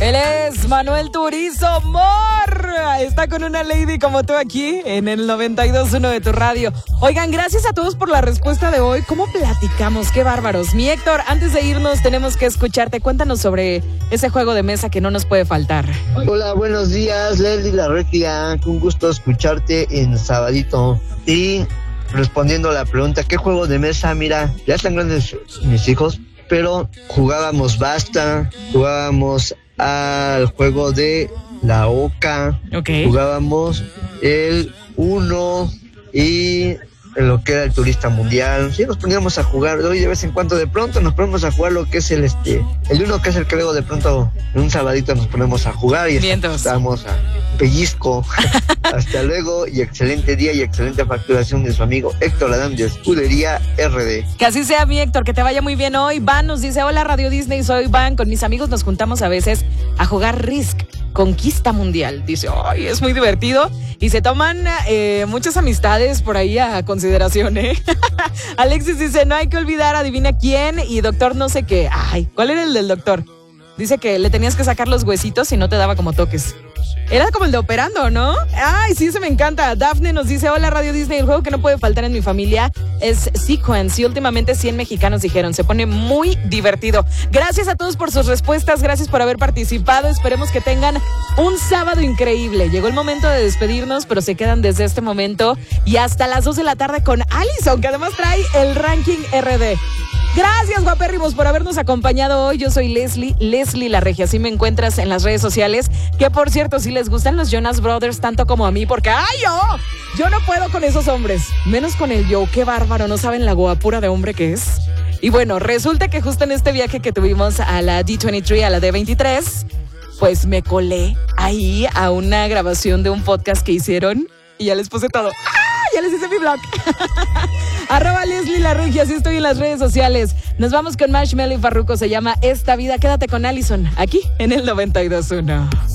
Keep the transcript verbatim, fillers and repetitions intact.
Él es Manuel Turizo Mor. Está con una lady como tú aquí en el noventa y dos punto uno de tu radio. Oigan, gracias a todos por la respuesta de hoy. ¿Cómo platicamos? ¡Qué bárbaros! Mi Héctor, antes de irnos tenemos que escucharte. Cuéntanos sobre ese juego de mesa que no nos puede faltar. Hola, buenos días, Leslie La Regia. Un gusto escucharte en sabadito. Y respondiendo a la pregunta, ¿qué juego de mesa? Mira, ya están grandes mis hijos, pero jugábamos basta, jugábamos al juego de la oca, okay. Jugábamos el uno y lo que era el turista mundial. Sí, nos poníamos a jugar hoy de vez en cuando. De pronto nos ponemos a jugar lo que es el este el uno, que es el que luego de pronto en un sabadito nos ponemos a jugar y estamos a pellizco. Hasta luego y excelente día y excelente facturación de su amigo Héctor Adán de Escudería R D. Que así sea, mi Héctor, que te vaya muy bien hoy. Van nos dice: hola Radio Disney, soy Van, con mis amigos nos juntamos a veces a jugar Risk, Conquista Mundial. Dice, ay, es muy divertido y se toman eh, muchas amistades por ahí a consideración, ¿eh? Alexis dice, no hay que olvidar, adivina quién, y doctor no sé qué. Ay, ¿cuál era el del doctor? Dice que le tenías que sacar los huesitos y no te daba como toques. Era como el de Operando, ¿no? Ay, sí, se me encanta. Dafne nos dice, hola Radio Disney, el juego que no puede faltar en mi familia es Sequence y últimamente cien mexicanos dijeron, se pone muy divertido. Gracias a todos por sus respuestas, gracias por haber participado, esperemos que tengan un sábado increíble. Llegó el momento de despedirnos, pero se quedan desde este momento y hasta las dos de la tarde con Allison, que además trae el ranking R D. Gracias, guapérrimos, por habernos acompañado hoy. Yo soy Leslie, Leslie La Regia. Así me encuentras en las redes sociales. Que por cierto, si les gustan los Jonas Brothers tanto como a mí, porque ¡ay, yo! Yo no puedo con esos hombres. Menos con el Joe. Qué bárbaro, no saben la guapura de hombre que es. Y bueno, resulta que justo en este viaje que tuvimos a la D veintitrés, a la D veintitrés, pues me colé ahí a una grabación de un podcast que hicieron y ya les puse todo. Ya les hice mi blog. Arroba Leslie La Regia, así estoy en las redes sociales. Nos vamos con Marshmello y Farruko, se llama Esta Vida. Quédate con Allison, aquí en el noventa y dos punto uno.